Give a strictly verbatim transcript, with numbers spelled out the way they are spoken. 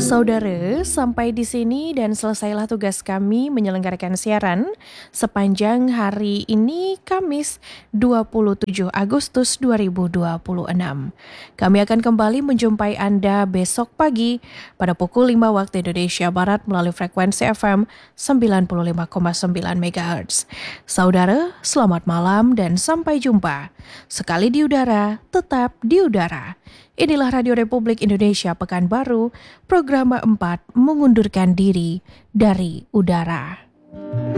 Saudara, sampai di sini dan selesailah tugas kami menyelenggarakan siaran sepanjang hari ini Kamis dua puluh tujuh Agustus dua ribu dua puluh enam. Kami akan kembali menjumpai Anda besok pagi pada pukul lima waktu Indonesia Barat melalui frekuensi F M sembilan puluh lima koma sembilan megahertz. Saudara, selamat malam dan sampai jumpa. Sekali di udara, tetap di udara. Inilah Radio Republik Indonesia Pekanbaru, program empat mengundurkan diri dari udara.